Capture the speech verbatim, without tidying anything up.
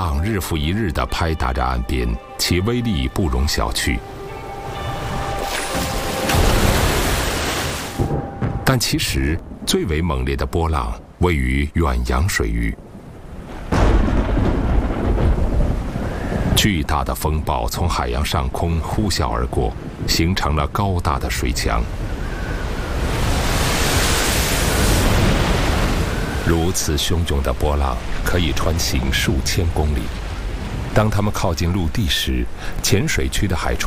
浪日复一日地拍打着岸边，其威力不容小觑。但其实最为猛烈的波浪位于远洋水域。巨大的风暴从海洋上空呼啸而过，形成了高大的水墙。如此汹涌的波浪可以穿行数千公里。当它们靠近陆地时，浅水区的海床